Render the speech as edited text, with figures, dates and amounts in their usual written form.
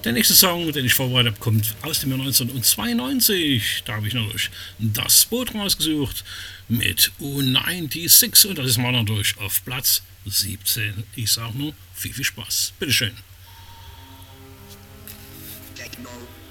Der nächste Song, den ich vorbereitet habe, kommt aus dem Jahr 1992. Da habe ich natürlich das Boot rausgesucht mit U96 und das ist mal natürlich auf Platz 17. Ich sage nur viel Spaß. Bitteschön. Techno.